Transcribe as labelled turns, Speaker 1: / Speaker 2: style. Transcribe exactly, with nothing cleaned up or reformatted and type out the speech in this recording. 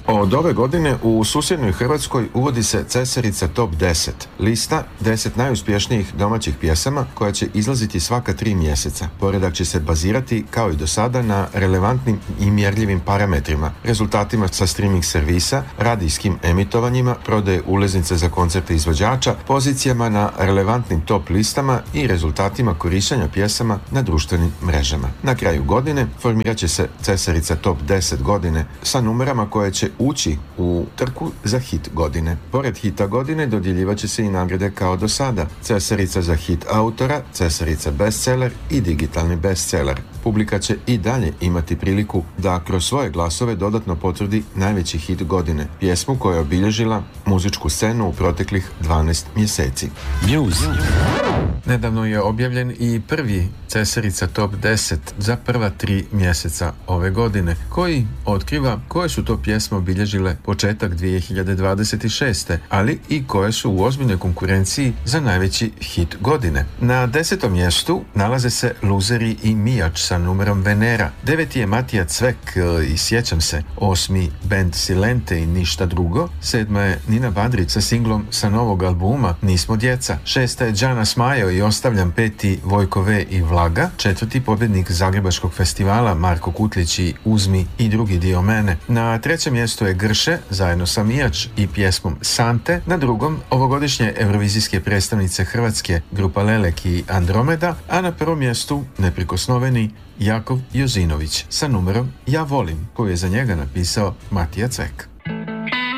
Speaker 1: Od ove godine u susjednoj Hrvatskoj uvodi se Cesarica Top deset, lista deset najuspješnijih domaćih pjesama koja će izlaziti svaka tri mjeseca. Poredak će se bazirati kao i do sada na relevantnim i mjerljivim parametrima, rezultatima sa streaming servisa, radijskim emitovanjima, prodaje ulaznice za koncerte izvođača, pozicijama na relevantnim top listama i rezultatima korištenja pjesama na društvenim mrežama. Na kraju godine formirat će se Cesarica Top deset godine sa numerama koje će ući u trku za hit godine. Pored hita godine dodjeljivat će se i nagrade kao do sada: Cesarica za hit autora, Cesarica bestseller i digitalni bestseller. Publika će i dalje imati priliku da kroz svoje glasove dodatno potvrdi najveći hit godine, pjesmu koja je obilježila muzičku scenu u proteklih dvanaest mjeseci.
Speaker 2: News.
Speaker 1: Nedavno je objavljen i prvi Cesarica Top deset za prva tri mjeseca ove godine, koji otkriva koje su to pjesme obilježile početak dvije hiljade dvadeset šeste. ali i koje su u ozbiljnoj konkurenciji za najveći hit godine. Na desetom mjestu nalaze se Luzeri i Mijač sa numerom Venera. Deveti je Matija Cvek i Sjećam se. Osmi band Silente i Ništa drugo. Sedma je Nina Badrić sa singlom sa novog albuma Nismo djeca. Šesta je Džana Smajo i Ostavljam. Peti Vojko V i Vlaga. Četvrti pobjednik Zagrebačkog festivala Marko Kutlić i Uzmi i drugi dio mene. Na trećem mjestu je Grše zajedno sa Mijač i pjesmom Sante. Na drugom ovogodišnje eurovizijske predstavnice Hrvatske grupa Lelek i Andromeda, a na prvom mjestu neprikosnoveni Jakov Jozinović sa numerom Ja volim, koju je za njega napisao Matija Cvek.